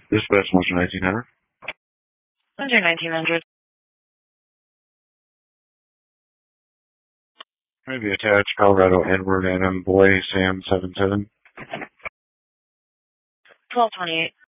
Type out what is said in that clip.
Dispatch Motion 1900. Under 1900. Maybe attached Colorado Edward Adam Boy Sam 77. 1228.